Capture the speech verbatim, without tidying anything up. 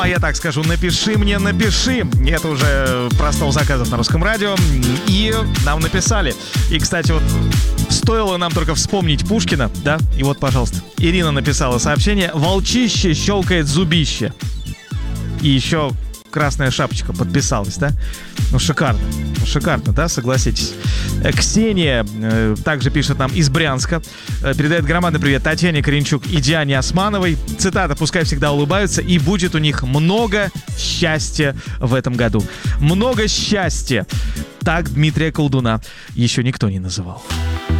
а я так скажу, напиши мне, напиши. Нет уже простого заказов на Русском радио. И нам написали. И, кстати, вот стоило нам только вспомнить Пушкина, да? И вот, пожалуйста, Ирина написала сообщение: «Волчище щелкает зубище». И еще красная шапочка подписалась, да? Ну, шикарно. Ну, шикарно, да, согласитесь. Ксения э, также пишет нам из Брянска. Э, передает громадный привет Татьяне Коренчук и Диане Османовой. Цитата: «Пускай всегда улыбаются, и будет у них много счастья в этом году». Много счастья. Так Дмитрия Колдуна еще никто не называл.